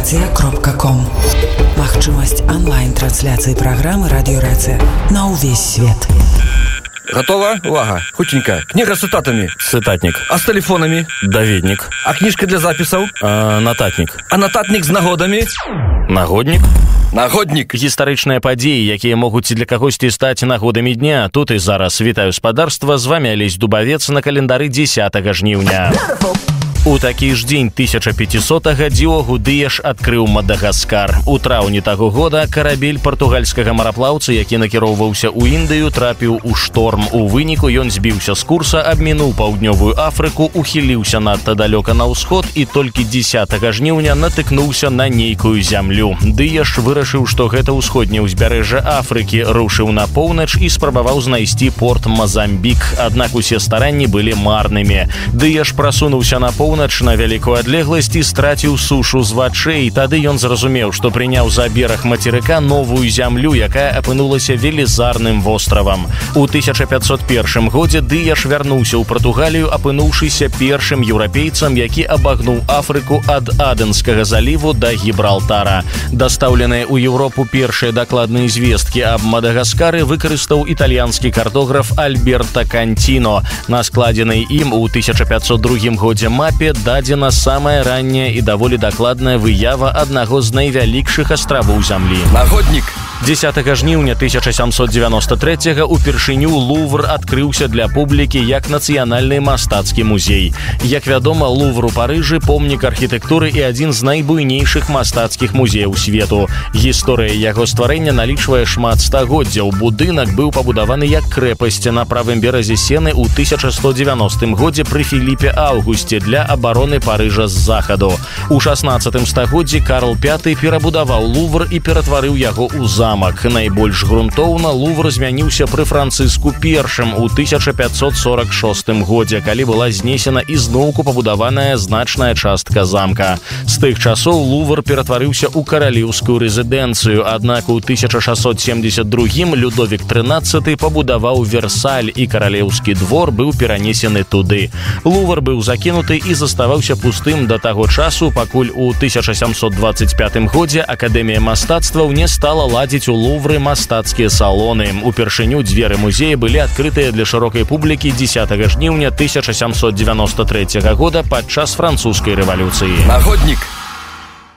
Радиорация.ком. Магчымасць онлайн-трансляцыі праграмы Радиорация на ўвесь свет. Готова? Увага! Хутенько. Книга с цитатами. Цитатник. А с телефонами? Даведник. А книжка для записов? Нататник. А нататник з нагодами? Нагодник. Нагодник. Гістарычныя падзеі, якія могуць для кагосьці стаць нагодамі дня. Тут і зараз вітаю спадарства. З вами Алесь Дубавец на календары 10 жніўня. У такі ж дзень 1500-га Диогу Дыяш адкрыў Мадагаскар. У траўні таго года карабель партугальскага мараплаўца, які накіроўваўся ў Індыю, трапіў у шторм. У выніку ён збіўся з курса, абмінуў паўднёвую Афрыку, ухіліўся надта далёка на ўсход і толькі 10 жніўня натыкнуўся на нейкую зямлю. Дыяш вырашыў, што гэта ўсходняе ўзбярэжжа Афрыкі, рушыў на поўнач і спрабаваў знайсці порт Мазамбік. Аднак усе старанні былі марнымі. Дыяш прасунуўся на поўнач на вялікую адлегласць і страціў сушу з вачэй. Тады ён зразумеў, што прыняў за бераг мацерыка новую зямлю, якая апынулася велізарным востравам. У 1501 годзе Дыяш вярнуўся ў Партугалію, апынуўшыся першым еўрапейцам, які абагнуў Афрыку ад Аденскага заліву да Гібралтара. Дастаўленыя ў Еўропу першыя дакладныя звесткі аб Мадагаскары выкарыстаў італьянскі картограф Альберто Кантино. На складзенай ім у 1502 годзе мапе дадзена самая ранняя і даволі дакладная выява аднаго з найвялікшых астравоў зямлі. Нагодник. 10 жніўня 1793 упершыню Лувр адкрыўся для публікі як нацыянальны мастацкі музей. Як вядома, Лувр у Парыжы помнік архітэктуры і адзін з найбуйнейшых мастацкіх музеяў свету. Гісторыя яго стварэння налічвае шмат стагоддзяў. Будынак быў пабудаваны як крэпасць на правым беразе Сены ў 1190 годзе пры Філіпе Аўгусце для абароны Парыжа з захаду. У 16 стагоддзі Карл V перабудаваў Лувр і ператварыў яго ў замак. Найбольш грунтоўна Лувр змяніўся пры Францыску I у 1546 годзе, калі была знесена і зноўку пабудаваная значная частка замка. З тых часоў Лувр ператварыўся ў каралеўскую рэзідэнцыю, аднак у 1672 Людовік XIII пабудаваў Версаль і каралеўскі двор быў перанесены туды. Лувр быў закінуты і заставаўся пустым да таго часу, пакуль у 1725 годзе Акадэмія мастацтваў не стала ладзіць у Лувры мастацкія салоны. Упершыню дзверы музея былі адкрытыя для шырокай публікі 10 жніўня 1793 года падчас французскай рэвалюцыі. Нагодник.